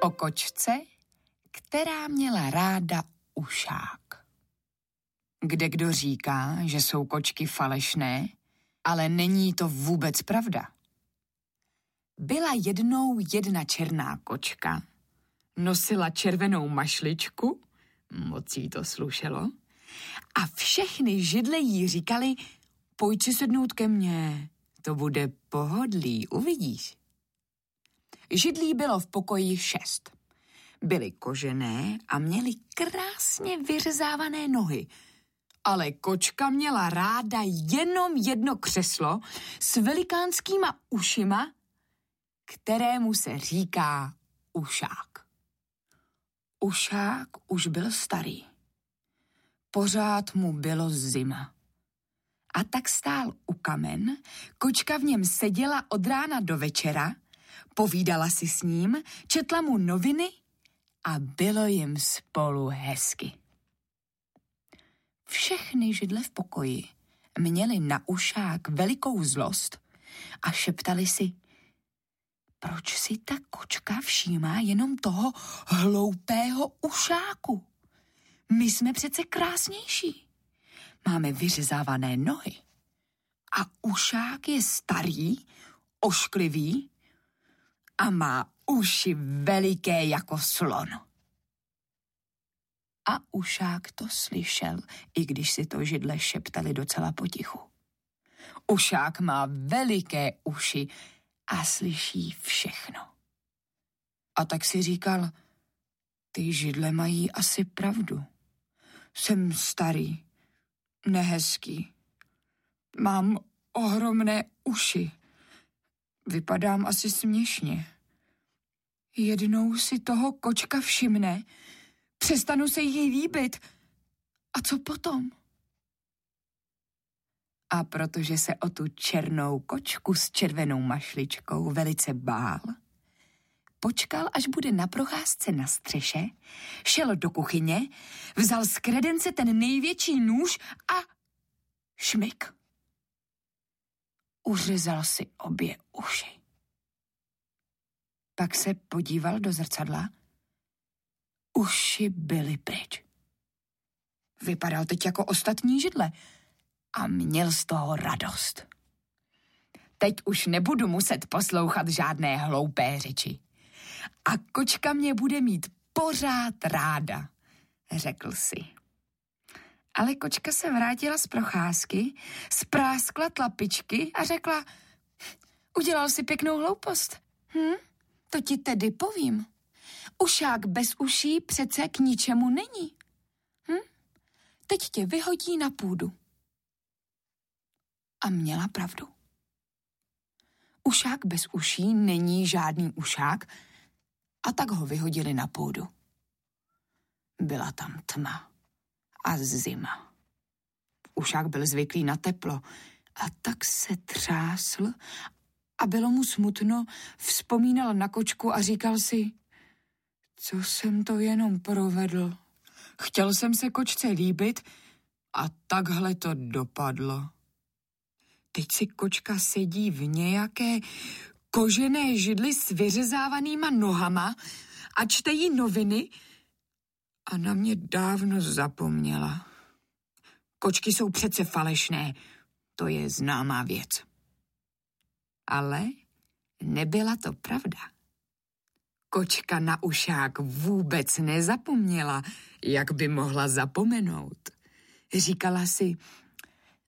O kočce, která měla ráda ušák. Kdekdo říká, že jsou kočky falešné, ale není to vůbec pravda. Byla jednou jedna černá kočka, nosila červenou mašličku, moc jí to slušelo, a všechny židle jí říkali, pojď si sednout ke mně, to bude pohodlí, uvidíš. Židlí bylo v pokoji 6. Byly kožené a měly krásně vyřezávané nohy, ale kočka měla ráda jenom jedno křeslo s velikánskýma ušima, kterému se říká ušák. Ušák už byl starý. Pořád mu bylo zima. A tak stál u kamen, kočka v něm seděla od rána do večera, povídala si s ním, četla mu noviny a bylo jim spolu hezky. Všechny židle v pokoji měly na ušák velikou zlost a šeptali si, proč si ta kočka všímá jenom toho hloupého ušáku? My jsme přece krásnější. Máme vyřezávané nohy. A ušák je starý, ošklivý a má uši veliké jako slon. A ušák to slyšel, i když si to židle šeptali docela potichu. Ušák má veliké uši a slyší všechno. A tak si říkal, ty židle mají asi pravdu. Jsem starý, nehezký. Mám ohromné uši. Vypadám asi směšně. Jednou si toho kočka všimne, přestanu se jí líbit. A co potom? A protože se o tu černou kočku s červenou mašličkou velice bál, počkal, až bude na procházce na střeše, šel do kuchyně, vzal z kredence ten největší nůž a šmyk. Uřezal si obě uši. Pak se podíval do zrcadla. Uši byly pryč. Vypadal teď jako ostatní židle a měl z toho radost. Teď už nebudu muset poslouchat žádné hloupé řeči. A kočka mě bude mít pořád ráda, řekl si. Ale kočka se vrátila z procházky, spráskla tlapičky a řekla, udělal si pěknou hloupost. To ti tedy povím. Ušák bez uší přece k ničemu není. Teď tě vyhodí na půdu. A měla pravdu. Ušák bez uší není žádný ušák, a tak ho vyhodili na půdu. Byla tam tma a zima. Ušák byl zvyklý na teplo a tak se třásl a bylo mu smutno, vzpomínal na kočku a říkal si, co jsem to jenom provedl. Chtěl jsem se kočce líbit a takhle to dopadlo. Teď si kočka sedí v nějaké kožené židli s vyřezávanýma nohama a čte jí noviny a na mě dávno zapomněla. Kočky jsou přece falešné, to je známá věc. Ale nebyla to pravda. Kočka na ušák vůbec nezapomněla, jak by mohla zapomenout. Říkala si,